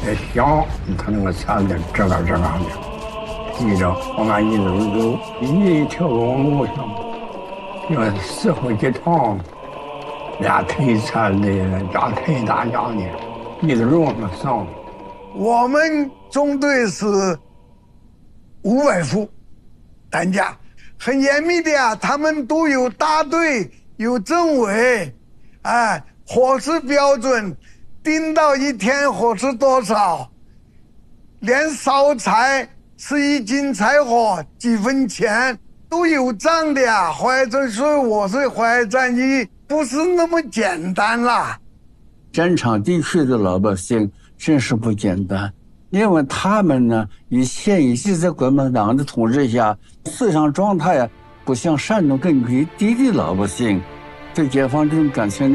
越小，他那个钱就这个的。记着我们一路走一条路上，有4户几趟，俩推车的，家推大家的，一路上上。 我们中队是500户担架，很严密的呀，他们都有大队，有政委，哎，伙食标准，订到一天伙食多少，连烧菜吃1斤柴火几分钱都有账的呀。淮镇所以我是淮战役不是那么简单啦。 战场地区的老百姓真是不简单，因为他们呢以前一直在国民党的统治下，思想状态不像山东根基低的老百姓对解放这种感情